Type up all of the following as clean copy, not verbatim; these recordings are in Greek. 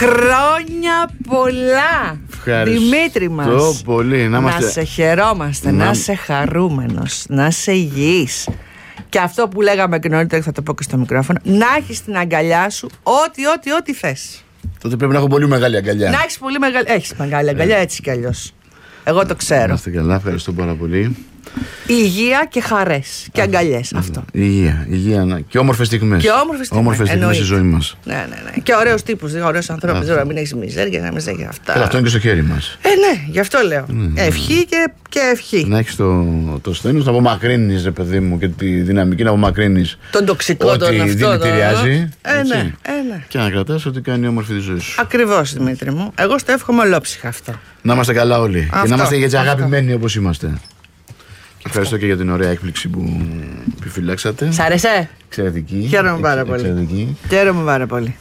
Χρόνια πολλά. Ευχαριστώ Δημήτρη μας. πολύ. Να σε χαιρόμαστε, να είσαι χαρούμενος, να είσαι υγιής. Και αυτό που λέγαμε και νωρίτερα, θα το πω και στο μικρόφωνο, να έχεις στην αγκαλιά σου ό,τι θες. Τότε πρέπει να έχω πολύ μεγάλη αγκαλιά. Να έχεις πολύ μεγάλη. Έχεις μεγάλη αγκαλιά, έτσι κι αλλιώς. Εγώ το ξέρω. Να είστε καλά, ευχαριστώ πάρα πολύ. Υγεία και χαρές και αγκαλιές. Αυτό. Υγεία και όμορφες στιγμές. Όμορφες στιγμές στη ζωή μας. Ναι. Και ωραίους τύπους, ωραίους ανθρώπους. Να μην έχεις μιζέρια, να μην έχεις αυτά. Αυτό είναι και στο χέρι μας. Ναι, γι' αυτό λέω. Ευχή και ευχή. Να έχεις το σθένος, να απομακρύνεις, ρε παιδί μου, και τη δυναμική να απομακρύνεις τον τοξικό τον αυτό. Ό,τι δηλητηριάζει. Ναι. Και να κρατάς ότι κάνει όμορφη τη ζωή σου. Ακριβώς, Δημήτρη μου. Εγώ στο εύχομαι ολόψυχα αυτό. Να είμαστε καλά όλοι. Και να είμαστε έτσι αγαπημένοι όπως είμαστε. Και ευχαριστώ και για την ωραία έκπληξη που επιφυλάξατε. Σ' άρεσε? Εξαιρετική. Χαίρομαι πάρα πολύ. Χαίρομαι πάρα πολύ.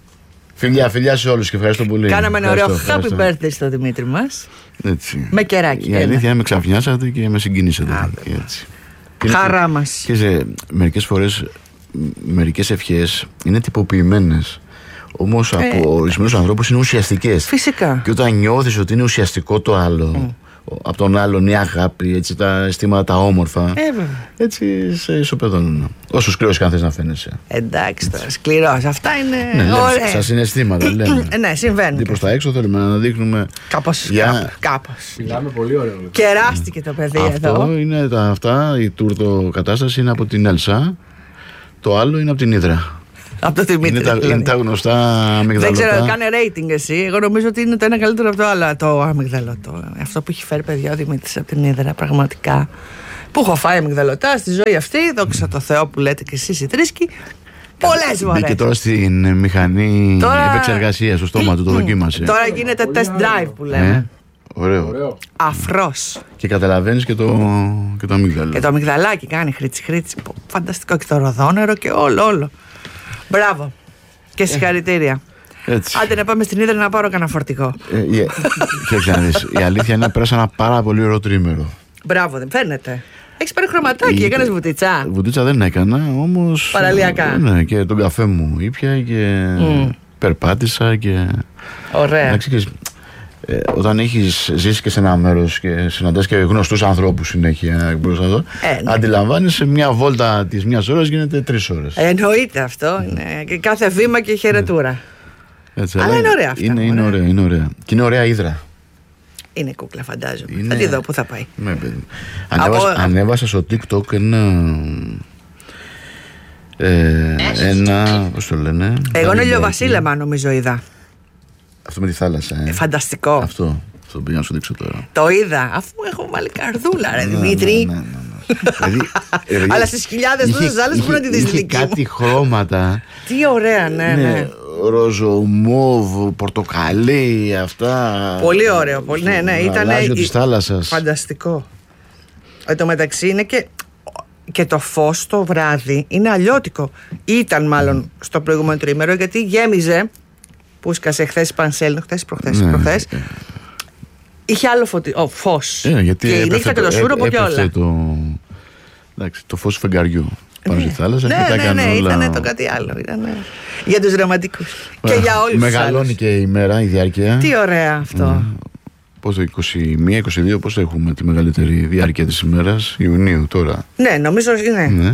Φιλιά σε όλους και ευχαριστώ πολύ. Κάναμε ένα ωραίο happy birthday στο Δημήτρη μας. Έτσι. Με κεράκι. Η αλήθεια είναι με ξαφνιάσατε και με συγκινήσατε. Έτσι. Χαρά μας. Και μερικές φορές μερικές ευχές είναι τυποποιημένες. Όμως από ορισμένους ανθρώπους είναι ουσιαστικές. Φυσικά. Και όταν νιώθεις ότι είναι ουσιαστικό το άλλο, από τον άλλον η αγάπη, έτσι, τα αισθήματα τα όμορφα, έτσι σε ισοπεδώνουν. Όσο σκληρός και αν θες να φαίνεσαι. Εντάξει τώρα, σκληρός. Αυτά είναι ωραία. Στα συναισθήματα λέμε. Ναι, συμβαίνει. Τι προς τα έξω θέλουμε να δείχνουμε. Κάπως. Μιλάμε πολύ ωραίο. Κεράστηκε το παιδί εδώ. Αυτό είναι η τούρτο κατάσταση είναι από την Έλσα. Το άλλο είναι από την Ύδρα. Από το Δημήτρη. Είναι τα γνωστά αμυγδαλωτά. Δεν ξέρω, κάνε rating εσύ. Εγώ νομίζω ότι είναι το ένα καλύτερο από το άλλο. Αλλά το αμυγδαλωτό. Αυτό που έχει φέρει παιδιά ο Δημήτρης από την Ύδρα, πραγματικά. Που έχω φάει αμυγδαλωτά στη ζωή αυτή. Δόξα τω Θεώ που λέτε κι εσείς οι τρίσκοι. Πολλές φορές. Μπήκε τώρα στην μηχανή επεξεργασία, στο στόμα του, το δοκίμασε. Τώρα γίνεται test drive που λέμε. Ωραίο. Αφρός. Και καταλαβαίνεις και το αμύγδαλο. Και το αμυγδαλάκι κάνει χρήτσι. Φανταστικό, και το ροδόνερο και όλο. Μπράβο. Και συγχαρητήρια. Άντε να πάμε στην Ύδρα να πάρω κανένα φορτικό. Η αλήθεια είναι να πέρασα ένα πάρα πολύ ωραίο τρίμερο. Μπράβο, δεν φαίνεται. Έχεις πάρει χρωματάκι, έκανες βουτίτσα. Βουτίτσα δεν έκανα, όμως. Παραλιακά. Ναι, και τον καφέ μου ήπια και περπάτησα και. Ωραία. Εντάξει, όταν έχεις ζήσει και σε ένα μέρος και συναντάς και γνωστούς ανθρώπους συνέχεια μπροστά εδώ, αντιλαμβάνεσαι μια βόλτα της μιας ώρας γίνεται 3 ώρες. Εννοείται αυτό. Είναι. Και κάθε βήμα και χαιρετούρα. Έτσι, αλλά είναι ωραία αυτά. Είναι ωραία. Και είναι ωραία Ύδρα. Είναι κούκλα, φαντάζομαι. Θα τη δω πού θα πάει. Ναι, παιδί. Ανέβασα στο TikTok ένα. Πώς το λένε. Εγώ είναι ηλιοβασίλεμα, νομίζω είδα. Αυτό με τη θάλασσα. Φανταστικό. Αυτό πήγα να σου δείξω τώρα. Το είδα, αφού έχω βάλει καρδούλα, ρε Δημήτρη. Ναι. Αλλά στις χιλιάδες τόσες άλλες που να τη δεις δική μου. Κάτι χρώματα. Τι ωραία, ναι. Ρόζο, μόβ, πορτοκαλί, αυτά. Πολύ ωραίο. Ναι, ήταν. Γαλάζιο της θάλασσας. Φανταστικό. Εν τω μεταξύ είναι και το φως το βράδυ είναι αλλιώτικο. Ήταν μάλλον στο προηγούμενο τρίμερο, γιατί γέμιζε. Που σκάσε χθες Πανσέλινο, προχθές. Είχε άλλο φως. Γιατί και η νύχτα και το σούρουπο και όλα. Το φως του φεγγαριού πάνω στη θάλασσα. Ναι, ήταν το κάτι άλλο. Για τους ρομαντικούς. Και για όλους. Μεγαλώνει και η μέρα, η διάρκεια. Τι ωραία αυτό. Πώς το 21-22, πώς έχουμε τη μεγαλύτερη διάρκεια της ημέρας, Ιουνίου τώρα. Ναι, νομίζω είναι.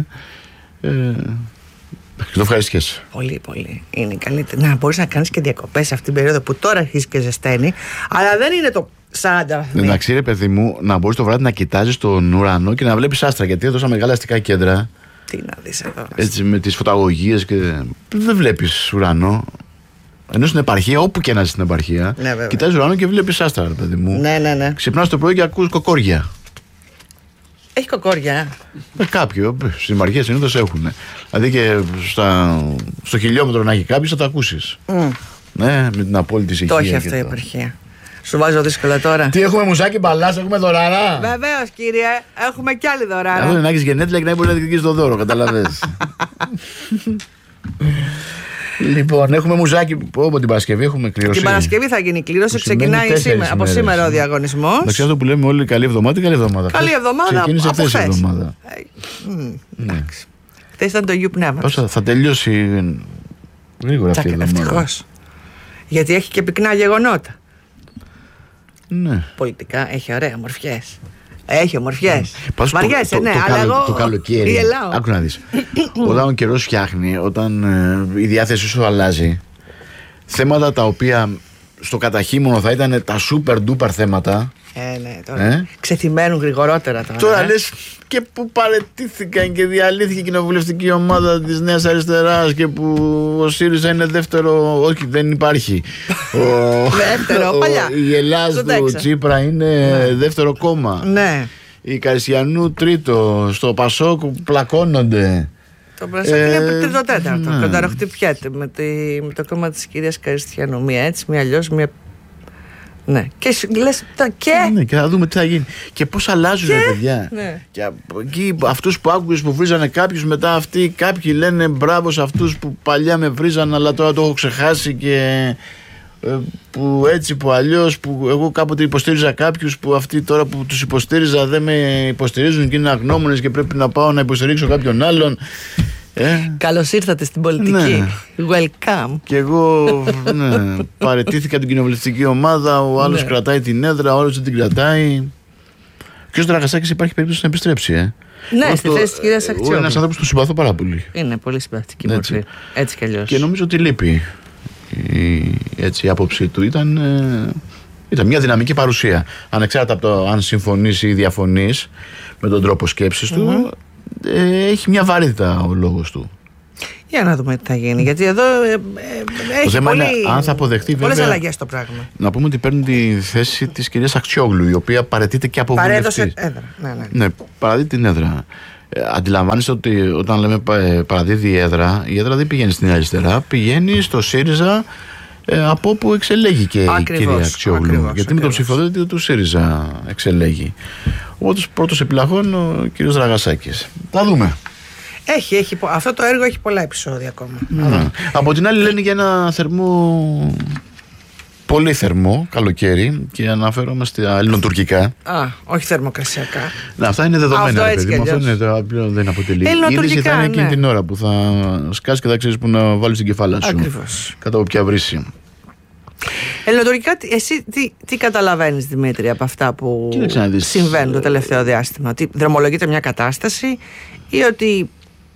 Το ευχαριστιέσαι. Πολύ. Είναι καλύτερη. Να μπορείς να κάνεις και διακοπές αυτήν την περίοδο που τώρα αρχίζει και ζεσταίνει, αλλά δεν είναι το 40 βαθμοί. Εντάξει, ρε παιδί μου, να μπορείς το βράδυ να κοιτάζεις τον ουρανό και να βλέπεις άστρα. Γιατί εδώ τόσα μεγάλα αστικά κέντρα. Τι να δεις εδώ. Έτσι με τις φωταγωγίες και. Δεν βλέπεις ουρανό. Ενώ στην επαρχία, όπου και να είσαι στην επαρχία, κοιτάζεις ουρανό και βλέπεις άστρα, ρε παιδί μου. Ναι. Ξυπνάς το πρωί και ακούς κοκόρια. Έχει κοκόρια. Κάποιοι στις επαρχίες συνήθως έχουν. Δηλαδή και στο χιλιόμετρο να έχει κάποιος θα το ακούσεις. Ναι, με την απόλυτη ησυχία. Το έχει αυτό η επαρχία. Σου βάζω δύσκολα τώρα. Τι έχουμε, μουσάκι, μπαλάς, έχουμε δωράρα. Βεβαίως, κύριε, έχουμε κι άλλη δωράρα. Αυτό είναι να έχεις γενέθλια και να μπορεί να διεκδικήσεις το δώρο, καταλαβαίνεις. Λοιπόν, έχουμε μουζάκι από την Παρασκευή, έχουμε κλήρωση. Την Παρασκευή θα γίνει κλήρωση, ξεκινάει από σήμερα ο διαγωνισμός. Εντάξει, αυτό που λέμε όλοι, καλή εβδομάδα. Καλή εβδομάδα Ξεκίνησε χθες η εβδομάδα. Χθες ήταν το Αγίου Πνεύματος. Θα τελειώσει γρήγορα αυτή η εβδομάδα. Ευτυχώς. Γιατί έχει και πυκνά γεγονότα. Ναι. Πολιτικά έχει ωραία ομορφιές. Έχει ομορφιές. Βαριέσαι, ναι, αλλά εγώ. Το καλοκαίρι. Άκου να δεις. Όταν ο καιρός φτιάχνει, όταν η διάθεσή σου αλλάζει, θέματα τα οποία στο καταχύμωνο θα ήταν τα super duper θέματα. Ναι, τώρα. Ξεθυμένουν γρηγορότερα τώρα. Τώρα λες και που παραιτήθηκαν και διαλύθηκε η κοινοβουλευτική ομάδα της Νέας Αριστεράς και που ο ΣΥΡΙΖΑ είναι δεύτερο. Όχι, δεν υπάρχει. Δεύτερο, παλιά. Η Ελλάδα του Τσίπρα είναι δεύτερο κόμμα. Ναι. Η Καρισιανού τρίτο. Στο Πασόκ πλακώνονται. Το Πασόκ είναι τρίτο-τέταρτο. Κονταροχτυπιέται με το κόμμα της κυρίας Καριστιανού. Μία έτσι, μία αλλιώς, μία. Ναι. Και λες, ναι, και θα δούμε τι θα γίνει. Και πώς αλλάζουν τα παιδιά. Ναι. Και εκεί αυτούς που άκουγες που βρίζανε κάποιους, μετά αυτοί κάποιοι λένε μπράβο σε αυτούς που παλιά με βρίζανε, αλλά τώρα το έχω ξεχάσει και που έτσι που αλλιώς, που εγώ κάποτε υποστήριζα κάποιους που αυτοί τώρα που τους υποστήριζα δεν με υποστηρίζουν και είναι αγνώμονες και πρέπει να πάω να υποστηρίξω κάποιον άλλον. Καλώς ήρθατε στην πολιτική. Ναι. Welcome. Και εγώ παραιτήθηκα την κοινοβουλευτική ομάδα. Ο άλλος κρατάει την έδρα, ο άλλος δεν την κρατάει. Και ο Δραγασάκης υπάρχει περίπτωση να επιστρέψει. Ναι, στη θέση της κυρίας Αχτσιόγλου. Είναι ένας άνθρωπος που τον συμπαθώ πάρα πολύ. Είναι πολύ συμπαθητική μορφή. Έτσι κι αλλιώς. Και νομίζω ότι λείπει. Η άποψή του ήταν μια δυναμική παρουσία. Ανεξάρτητα από το αν συμφωνείς ή διαφωνείς με τον τρόπο σκέψης του. Έχει μια βαρύτητα ο λόγος του. Για να δούμε τι θα γίνει. Γιατί εδώ έχει αν θα αποδεχτεί, πολλές αλλαγές στο πράγμα. Να πούμε ότι παίρνει τη θέση της κυρίας Αχτσιόγλου, η οποία παραιτείται και από βουλευτή. Παρέδωσε έδρα. Ναι, παραδίδει την έδρα. Αντιλαμβάνεστε ότι όταν λέμε παραδίδει η έδρα δεν πηγαίνει στην αριστερά, πηγαίνει στο ΣΥΡΙΖΑ, από όπου εξελέγει και η κυρία Αχτσιόγλου. Γιατί με το ψηφοδέλτιο του ΣΥΡΙΖΑ εξελέγει. Οπότε πρώτος επιλαχών ο κύριος Δραγασάκης. Θα δούμε. Αυτό το έργο έχει πολλά επεισόδια ακόμα. Από την άλλη λένε για ένα πολύ θερμό καλοκαίρι και αναφέρομαι στα ελληνοτουρκικά. Όχι θερμοκρασιακά. Αυτά είναι δεδομένα. Αυτό δεν αποτελεί. Η είδηση θα είναι εκείνη την ώρα που θα σκάσει και θα ξέρεις που να βάλεις την κεφάλα σου. Ακριβώς. Κατά όποια βρύση. Ελληνοτουρκικά, εσύ τι καταλαβαίνεις, Δημήτρη, από αυτά που συμβαίνουν το τελευταίο διάστημα? Τι δρομολογείται μια κατάσταση ή ότι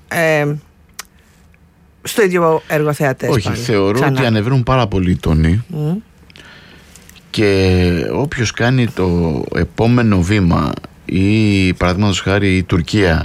στο ίδιο εργοθεατές? Όχι, θεωρώ ότι ανεβαίνουν πάρα πολύ οι τόνοι και όποιος κάνει το επόμενο βήμα ή παραδείγματος χάρη η Τουρκία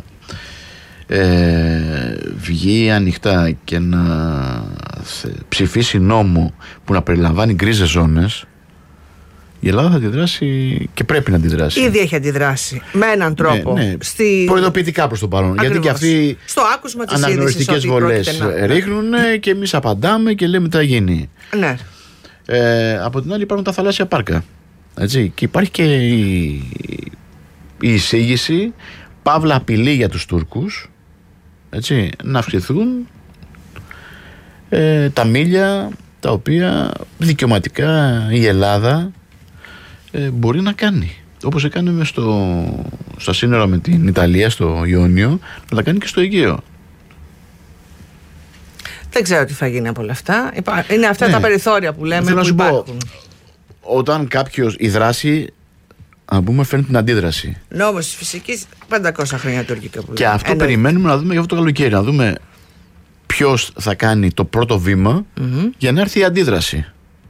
βγει ανοιχτά και να ψηφίσει νόμο που να περιλαμβάνει γκρίζες ζώνες, η Ελλάδα θα αντιδράσει και πρέπει να αντιδράσει. Ήδη έχει αντιδράσει με έναν τρόπο. Προειδοποιητικά προς το παρόν. Ακριβώς. Γιατί και αυτοί στο άκουσμα της αναγνωριστικές βολές ρίχνουν και εμείς απαντάμε και λέμε τι θα γίνει. Ναι. Από την άλλη υπάρχουν τα θαλάσσια πάρκα. Έτσι. Και υπάρχει και η εισήγηση, παύλα απειλή για τους Τούρκους, έτσι, να αυξηθούν τα μίλια τα οποία δικαιωματικά η Ελλάδα μπορεί να κάνει, όπως έκανε στα σύνορα με την Ιταλία στο Ιόνιο, να τα κάνει και στο Αιγαίο. Δεν ξέρω τι θα γίνει από όλα αυτά. Είναι αυτά τα περιθώρια που λέμε που υπάρχουν. Όταν η δράση, να πούμε, φέρνει την αντίδραση. Νόμος της φυσικής 500 χρόνια τουρκικά που λέμε. Και αυτό περιμένουμε να δούμε για αυτό το καλοκαίρι. Να δούμε ποιος θα κάνει το πρώτο βήμα για να έρθει η αντίδραση.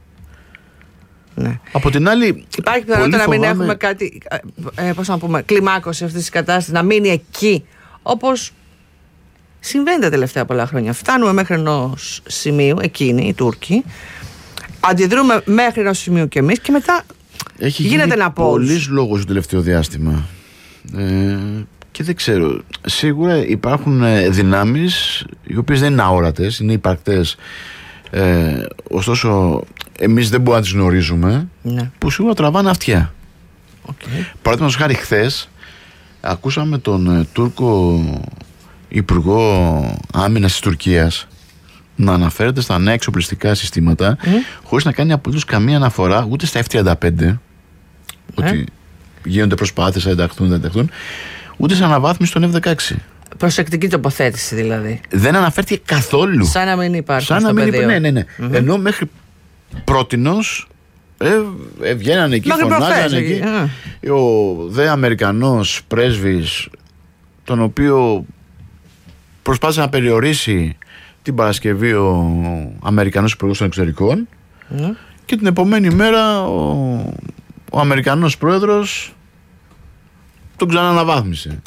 Ναι. Από την άλλη, υπάρχει πιθανότητα να μην έχουμε κάτι, πώς να πούμε, κλιμάκωση αυτής της κατάστασης, να μείνει εκεί όπως συμβαίνει τα τελευταία πολλά χρόνια. Φτάνουμε μέχρι ενός σημείου, εκείνοι οι Τούρκοι, αντιδρούμε μέχρι ενός σημείου και εμείς και μετά γίνεται ένα pause. Πολλής λόγος το τελευταίο διάστημα. Και δεν ξέρω. Σίγουρα υπάρχουν δυνάμεις οι οποίες δεν είναι αόρατες, είναι υπαρκτές. Ωστόσο, εμείς δεν μπορούμε να τις γνωρίζουμε, που σίγουρα τραβάνε αυτιά. Παραδείγματος χάρη, χθες ακούσαμε τον Τούρκο Υπουργό Άμυνας της Τουρκίας να αναφέρεται στα νέα εξοπλιστικά συστήματα χωρίς να κάνει απολύτως καμία αναφορά ούτε στα F-35, ότι γίνονται προσπάθειες να ενταχθούν, ούτε σε αναβάθμιση των F-16. Προσεκτική τοποθέτηση δηλαδή. Δεν αναφέρθηκε καθόλου. Σαν να μην υπάρχουν. Σαν να μην υπάρχει. Ναι. Ενώ μέχρι πρότινος, βγαίνανε εκεί, φωνάζανε εκεί. Ο δε Αμερικανός πρέσβης, τον οποίο προσπάθησε να περιορίσει την Παρασκευή ο Αμερικανός Υπουργός των Εξωτερικών, και την επομένη μέρα ο Αμερικανός Πρόεδρος τον ξαναναβάθμισε.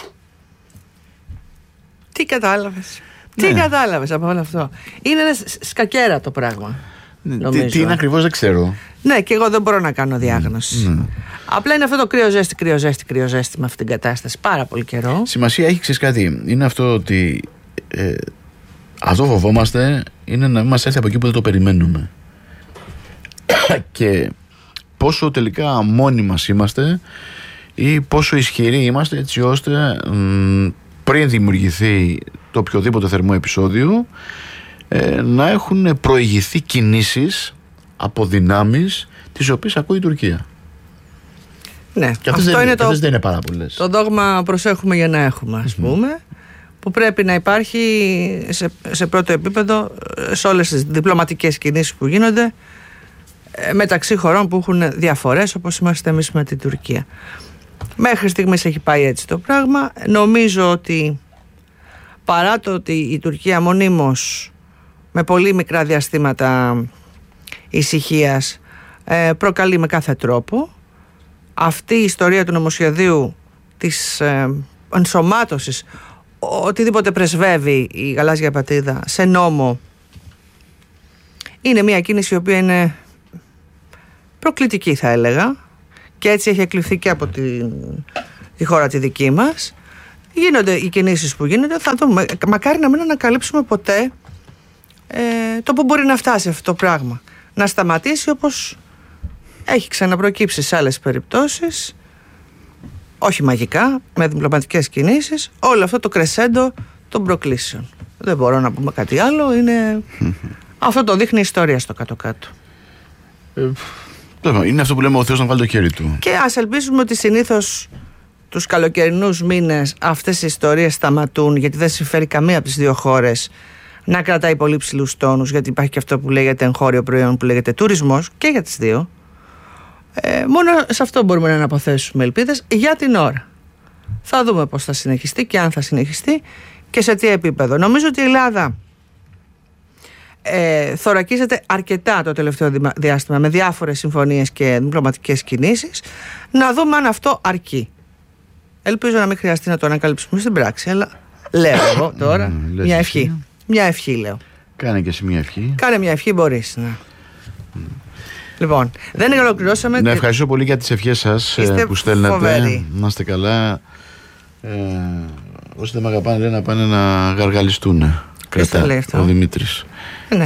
Τι κατάλαβες? Τι κατάλαβες από όλο αυτό? Είναι ένα σκακέρα το πράγμα. Τι είναι ακριβώς δεν ξέρω. Ναι, και εγώ δεν μπορώ να κάνω διάγνωση. Απλά είναι αυτό το κρύο-ζέστη με αυτήν την κατάσταση πάρα πολύ καιρό. Σημασία έχει, ξέρεις κάτι, είναι αυτό ότι αυτό φοβόμαστε, είναι να μας έρθει από εκεί που δεν το περιμένουμε. Και πόσο τελικά μόνοι μας είμαστε ή πόσο ισχυροί είμαστε, έτσι ώστε πριν δημιουργηθεί το οποιοδήποτε θερμό επεισόδιο, να έχουν προηγηθεί κινήσεις από δυνάμεις τις οποίες ακούει η Τουρκία. Ναι, και αυτές δεν είναι πάρα πολλές. Το δόγμα προσέχουμε για να έχουμε, ας πούμε, που πρέπει να υπάρχει σε πρώτο επίπεδο σε όλες τις διπλωματικές κινήσεις που γίνονται μεταξύ χωρών που έχουν διαφορές, όπως είμαστε εμείς με την Τουρκία. Μέχρι στιγμής έχει πάει έτσι το πράγμα. Νομίζω ότι παρά το ότι η Τουρκία μονίμως με πολύ μικρά διαστήματα ησυχίας προκαλεί με κάθε τρόπο, αυτή η ιστορία του νομοσχεδίου της ενσωμάτωσης οτιδήποτε πρεσβεύει η γαλάζια πατρίδα σε νόμο είναι μια κίνηση η οποία είναι προκλητική, θα έλεγα, και έτσι έχει εκλειφθεί και από τη χώρα τη δική μας. Γίνονται οι κινήσεις που γίνονται, θα δούμε. Μακάρι να μην ανακαλύψουμε ποτέ το που μπορεί να φτάσει αυτό το πράγμα. Να σταματήσει όπως έχει ξαναπροκύψει σε άλλες περιπτώσεις, όχι μαγικά, με διπλωματικές κινήσεις, όλο αυτό το κρεσέντο των προκλήσεων. Δεν μπορώ να πούμε κάτι άλλο, αυτό το δείχνει η ιστορία στο κάτω-κάτω. Είναι αυτό που λέμε, ο Θεός να βάλει το χέρι του. Και ας ελπίσουμε ότι συνήθως τους καλοκαιρινούς μήνες αυτές οι ιστορίες σταματούν, γιατί δεν συμφέρει καμία από τις δύο χώρες να κρατάει πολύ ψηλούς τόνους, γιατί υπάρχει και αυτό που λέγεται εγχώριο προϊόν, που λέγεται τουρισμός, και για τις δύο. Μόνο σε αυτό μπορούμε να αναποθέσουμε ελπίδες για την ώρα. Θα δούμε πώς θα συνεχιστεί και αν θα συνεχιστεί και σε τι επίπεδο. Νομίζω ότι η Ελλάδα θωρακίζεται αρκετά το τελευταίο διάστημα με διάφορες συμφωνίες και διπλωματικές κινήσεις. Να δούμε αν αυτό αρκεί. Ελπίζω να μην χρειαστεί να το ανακαλύψουμε στην πράξη, αλλά λέω εγώ τώρα μια ευχή. Μια ευχή λέω. Κάνε και εσύ μια ευχή. Κάνε μια ευχή, μπορείς. Ναι. Λοιπόν, δεν ολοκληρώσαμε. Να ευχαριστώ πολύ για τις ευχές σας που στέλνετε. Φοβερή. Να είστε καλά. Όσοι δεν με αγαπάνε, λένε να πάνε να γαργαλιστούν. Κρατά ο Δημήτρης. Ναι.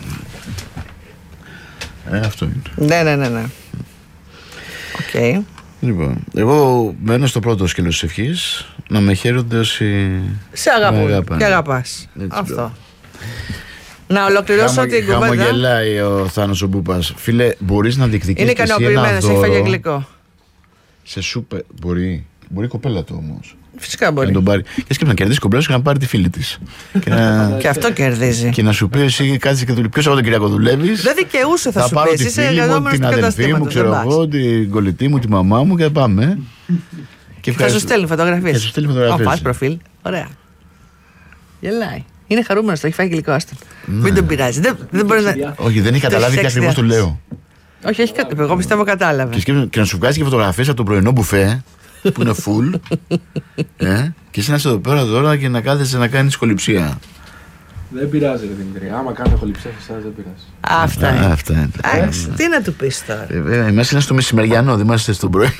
Αυτό είναι. Ναι. Οκ. Λοιπόν, εγώ μένω στο πρώτο σκέλος της ευχής. Να με χαίρονται όσοι σε αγαπούν και αγαπάς. Αυτό. Να ολοκληρώσω την κουβέντα. Χαμογελάει ο Θάνος ο Μπούπας. Φίλε, μπορείς να διεκδικήσεις? Είναι ικανοποιημένος, έχει φάγει γλυκό. Σε σούπερ. Μπορεί η κοπέλα του όμως. Φυσικά μπορεί. Να τον πάρει. Και σκέφτεται να κερδίσει κομπλές και να πάρει τη φίλη της. Και αυτό κερδίζει. Και να σου πει εσύ κάτσε και δουλεύει. Ποιος από τον Κυριακό δουλεύεις? Δεν δικαιούσε, θα σου πει. Είσαι εργαζόμενος του καταστήματος. Την αδελφή μου, ξέρω εγώ, την κολλητή μου, τη μαμά μου και πάμε. Και θα σου στέλνει φωτογραφίες. Θα σου στέλνει φωτογραφίες. Πας προφίλ. Ωραία. Γελάει. Είναι χαρούμενος, το έχει φάει γλυκό, άστον. Μην τον πειράζει. Όχι, δεν έχει καταλάβει τι ακριβώς του λέω. Όχι, εγώ πιστεύω κατάλαβε. Και να σου βγάζει και φωτογραφίες από το πρωινό μπουφέ που είναι full. Και εσύ να είσαι εδώ πέρα τώρα και να κάθεσαι να κάνεις κολυψία. Δεν πειράζει, ρε Δημήτρη. Άμα κάνω κολυψία σε εσάς, δεν πειράζει. Αυτά είναι. Τι να του πεις τώρα. Εμάς είναι στο μεσημεριανό, δεν είμαστε στον πρωί.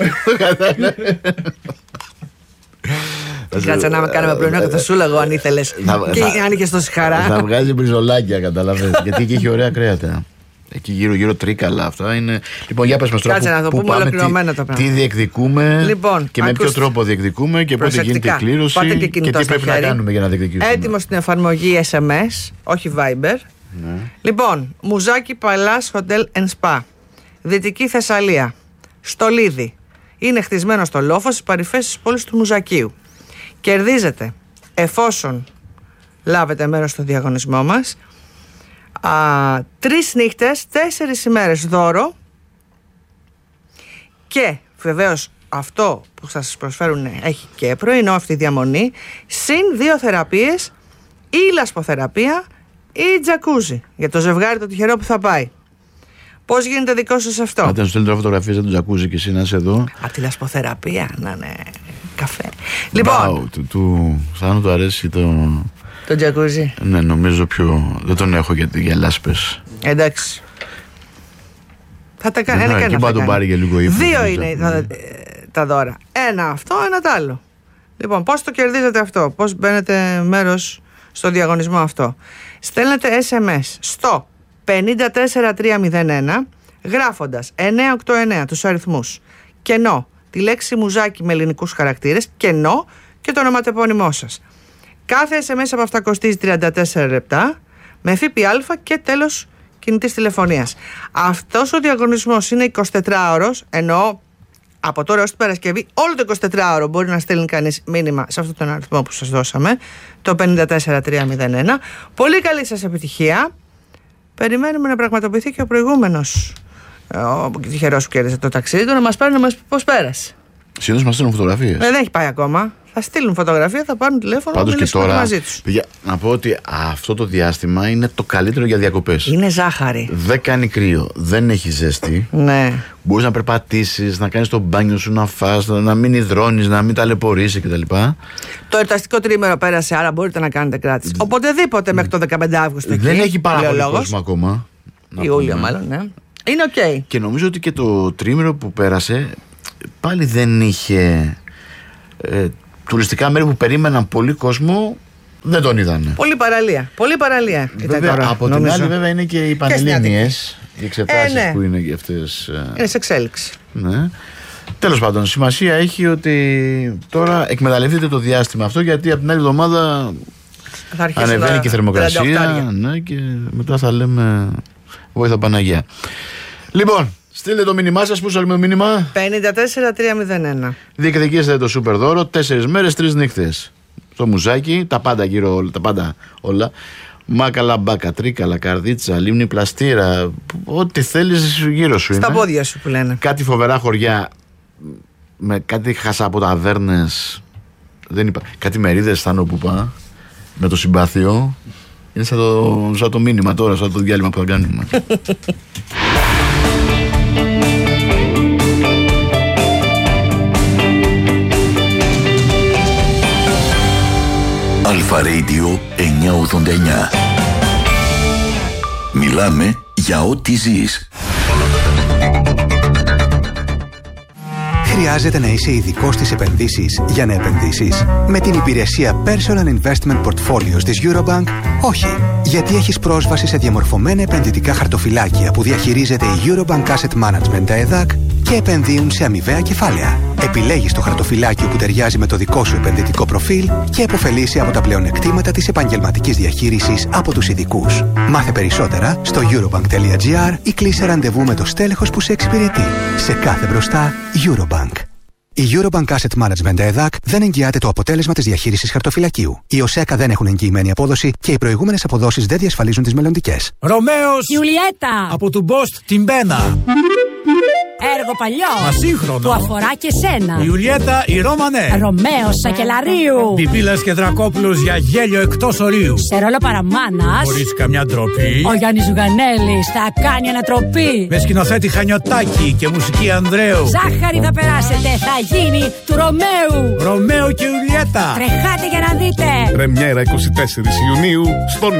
Κάτσε να κάνουμε πρωινό και θα σου λέγω αν ήθελες. Και αν είχες τόση χαρά. Θα βγάζει μπριζολάκια, καταλαβαίνεις. Γιατί εκεί έχει ωραία κρέατα. Εκεί γύρω τρίκαλα αυτά είναι. Λοιπόν, για πες μας τώρα. Κάτσε να το πούμε ολοκληρωμένα το πράγμα. Τι διεκδικούμε, λοιπόν, και με ποιο τρόπο διεκδικούμε και πότε γίνεται η κλήρωση και τι πρέπει να κάνουμε για να διεκδικήσουμε. Έτοιμο στην εφαρμογή SMS, όχι Viber. Ναι. Λοιπόν, Μουζάκι Παλάς Hotel and Spa, Δυτική Θεσσαλία, Στολίδι. Είναι χτισμένο στο λόφο στις παρυφές της πόλης του Μουζακίου. Κερδίζετε, εφόσον λάβετε μέρος στο διαγωνισμό μας, 3 νύχτες, 4 ημέρες δώρο. Και βεβαίως αυτό που θα σας προσφέρουν έχει και πρωινό αυτή η διαμονή, συν 2 θεραπείες, ή λασποθεραπεία ή τζακούζι για το ζευγάρι το τυχερό που θα πάει. Πώς γίνεται δικό σας αυτό? Όταν σου στέλνει τώρα φωτογραφίες από το τζακούζι και εσύ να είσαι εδώ. Από τη λασποθεραπεία, να είναι καφέ. Λοιπόν, του Θάνου του αρέσει το τζακούζι. Ναι, νομίζω δεν τον έχω για λάσπες. Εντάξει. Θα τα κάνει. Εκεί πάει τον πάρει για λίγο ύπνο. 2 είναι τα δώρα. Ένα αυτό, ένα τ' άλλο. Λοιπόν, πώς το κερδίζετε αυτό? Πώς μπαίνετε μέρος στο διαγωνισμό αυτό? Στέλνετε SMS στο 54301 γράφοντας 989 τους αριθμούς, κενό, τη λέξη μουζάκι με ελληνικούς χαρακτήρες, κενό και το ονοματεπώνυμό σας. Κάθε SMS από αυτά κοστίζει 34 λεπτά με ΦΠΑ και τέλος κινητής τηλεφωνίας. Αυτός ο διαγωνισμός είναι 24ωρος, εννοώ από τώρα ως την Παρασκευή, όλο το 24ωρο μπορεί να στέλνει κανείς μήνυμα σε αυτόν τον αριθμό που σας δώσαμε, το 54301. Πολύ καλή σας επιτυχία. Περιμένουμε να πραγματοποιηθεί και ο προηγούμενος, ο τυχερός που κέρδισε το ταξίδι του, να μας πάρει να μας πει πώς πέρασε. Συνήθως μας στέλνουν φωτογραφίες. Δεν έχει πάει ακόμα. Θα στείλουν φωτογραφία, θα πάρουν τηλέφωνο. Πάντως και τώρα, μαζί τους. παιδιά, να πω ότι αυτό το διάστημα είναι το καλύτερο για διακοπές. Είναι ζάχαρη. Δεν κάνει κρύο, δεν έχει ζέστη. Ναι. Μπορείς να περπατήσεις, να κάνεις το μπάνιο σου, να φας, να μην υδρώνεις, να μην ταλαιπωρείσαι κτλ. Το εορταστικό τρίμηνο πέρασε, άρα μπορείτε να κάνετε κράτηση. Οποτεδήποτε μέχρι το 15 Αύγουστο. Δεν έχει πάρα πολύ κόσμο ακόμα. Ιούλιο, μάλλον, ναι. Είναι οκ. Και νομίζω ότι και το τρίμηνο που πέρασε πάλι δεν είχε. Τουριστικά μέρη που περίμεναν πολύ κόσμο δεν τον είδανε. Πολύ παραλία. Βέβαια, τώρα, από την άλλη, βέβαια, είναι και οι πανελλήνιες, οι εξετάσεις που είναι και αυτές. Είναι σε εξέλιξη. Ναι. Τέλος πάντων, σημασία έχει ότι τώρα εκμεταλλευτείτε το διάστημα αυτό, γιατί από την άλλη εβδομάδα ανεβαίνει και η θερμοκρασία. Ναι, και μετά θα λέμε Βόηθα Παναγία. Λοιπόν, στείλτε το μήνυμά σας. Πού σας λέμε το μήνυμα? 54301. Διεκδικήστε το σούπερ δώρο. 4 μέρες, 3 νύχτες. Το μουζάκι, τα πάντα γύρω, τα πάντα όλα. Μάκαλα, μπάκα, τρίκαλα, καρδίτσα, λίμνη, πλαστήρα. Ό,τι θέλεις γύρω σου είναι. Στα πόδια σου που λένε. Κάτι φοβερά χωριά με κάτι χασαποταβέρνες. Δεν είπα. Κάτι μερίδες θάνω που πά. Με το συμπάθειο. Είναι σαν το μήνυμα τώρα, σαν το διάλειμμα που θα κάνουμε. Αλφα Radio 989. Μιλάμε για ό,τι ζεις. Χρειάζεται να είσαι ειδικός στις επενδύσεις για να επενδύσεις? Με την υπηρεσία Personal Investment Portfolios της Eurobank, όχι. Γιατί έχεις πρόσβαση σε διαμορφωμένα επενδυτικά χαρτοφυλάκια που διαχειρίζεται η Eurobank Asset Management ΕΔΑΚ και επενδύουν σε αμοιβαία κεφάλαια. Επιλέγεις το χαρτοφυλάκιο που ταιριάζει με το δικό σου επενδυτικό προφίλ και επωφελείσαι από τα πλεονεκτήματα της επαγγελματικής διαχείρισης από τους ειδικούς. Μάθε περισσότερα στο eurobank.gr ή κλείσε ραντεβού με το στέλεχος που σε εξυπηρετεί. Σε κάθε μπροστά, Eurobank. Η Eurobank Asset Management ΕΔΑΚ δεν εγγυάται το αποτέλεσμα της διαχείρισης χαρτοφυλακίου. Οι ΟΣΕΚΑ δεν έχουν εγγυημένη απόδοση και οι προηγούμενες αποδόσεις δεν διασφαλίζουν τις μελλοντικές. Ρωμαίος Ιουλιέτα από του Μπόστ την Μπένα. Έργο παλιό. Μα σύγχρονο. Που αφορά και σένα. Ιουλιέτα η Ρώμανε. Ρωμαίος Σακελαρίου. Πιπίλας και Δρακόπουλος για γέλιο εκτός ορίου. Σε ρόλο παραμάνας. Χωρίς καμιά ντροπή. Ο Γιάννης Ζουγανέλης θα κάνει ανατροπή. Με σκηνοθέτη Χανιωτάκη και μουσική Ανδρέου. Ζάχαρη θα περάσετε. Θα γίνει του Ρωμαίου. Ρωμαίο και Ιουλιέτα. Τρεχάτε για να δείτε. Πρεμιέρα 24 Ιουνίου στον